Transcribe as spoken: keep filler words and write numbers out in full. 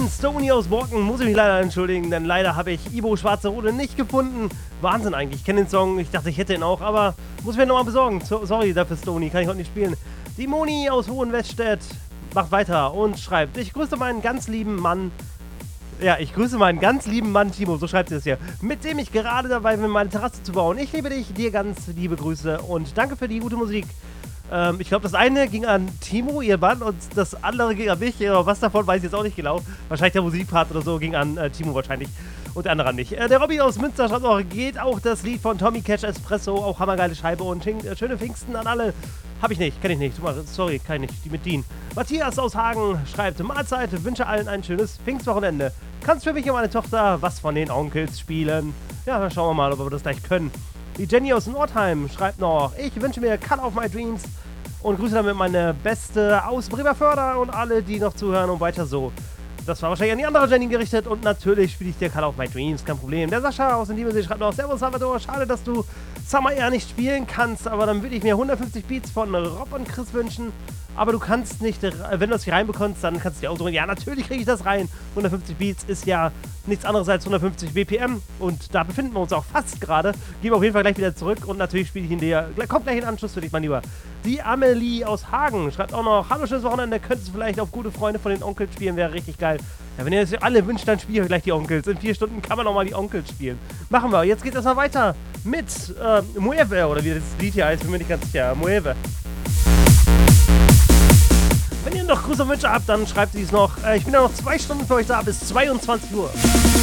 Moin, Stony aus Borken, muss ich mich leider entschuldigen, denn leider habe ich Ibo Schwarze Rode nicht gefunden. Wahnsinn eigentlich, ich kenne den Song, ich dachte, ich hätte ihn auch, aber muss ich mir nochmal besorgen. So, sorry dafür, Stony, kann ich heute nicht spielen. Die Moni aus Hohenwestedt macht weiter und schreibt, ich grüße meinen ganz lieben Mann, ja, ich grüße meinen ganz lieben Mann Timo, so schreibt sie es hier, mit dem ich gerade dabei bin, meine Terrasse zu bauen. Ich liebe dich, dir ganz liebe Grüße und danke für die gute Musik. Ähm, ich glaube, das eine ging an Timo, ihr Mann, und das andere ging an mich. Aber was davon weiß ich jetzt auch nicht genau. Wahrscheinlich der Musikpart oder so ging an äh, Timo wahrscheinlich und der andere nicht. Äh, der Robby aus Münster schreibt noch, geht auch das Lied von Tommy Cash Espresso, auch hammergeile Scheibe und Schink, äh, schöne Pfingsten an alle. Hab ich nicht, kenn ich nicht. Sorry, kann ich nicht. Die mit Dean. Matthias aus Hagen schreibt, Mahlzeit, wünsche allen ein schönes Pfingstwochenende. Kannst für mich und meine Tochter was von den Onkels spielen? Ja, dann schauen wir mal, ob wir das gleich können. Die Jenny aus Nordheim schreibt noch, ich wünsche mir Cut Off My Dreams und grüße damit meine Beste aus Bremerförde und alle, die noch zuhören und weiter so. Das war wahrscheinlich an die andere Jenny gerichtet und natürlich spiele ich dir Cut Off My Dreams, kein Problem. Der Sascha aus dem Liebesee schreibt noch, Servus Salvador, schade, dass du Summer Air nicht spielen kannst, aber dann würde ich mir hundertfünfzig Beats von Rob und Chris wünschen. Aber du kannst nicht, wenn du das hier reinbekommst, dann kannst du dir aussuchen, ja, natürlich kriege ich das rein. hundertfünfzig Beats ist ja nichts anderes als hundertfünfzig B P M und da befinden wir uns auch fast gerade. Gehen wir auf jeden Fall gleich wieder zurück und natürlich spiele ich ihn dir, kommt gleich in Anschluss für dich, mein Lieber. Die Amelie aus Hagen schreibt auch noch, hallo, schönes Wochenende, könntest du vielleicht auf gute Freunde von den Onkels spielen, wäre richtig geil. Ja, wenn ihr das alle wünscht, dann spiele ich gleich die Onkels. In vier Stunden kann man nochmal die Onkels spielen. Machen wir. Jetzt geht's erstmal weiter mit äh, Mueve, oder wie das Lied hier heißt, bin mir nicht ganz sicher. Mueve. Wenn ihr noch Grüße und Wünsche habt, dann schreibt sie es noch. Äh, ich bin ja noch zwei Stunden für euch da, bis zweiundzwanzig Uhr.